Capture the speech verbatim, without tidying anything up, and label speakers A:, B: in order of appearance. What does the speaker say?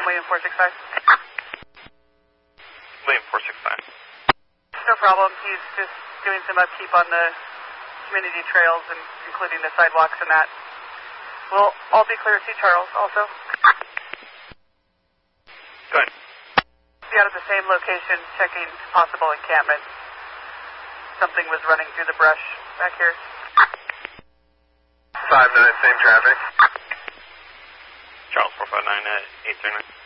A: William four six five.
B: William four six five.
A: No problem. He's just doing some upkeep on the community trails, and including the sidewalks and that. We'll all be clear to see Charles also.
B: Go ahead.
A: Be out at the same location, checking possible encampment. Something was running through the brush back here.
C: Five to that same traffic.
B: Charles four five nine, uh, eight three nine.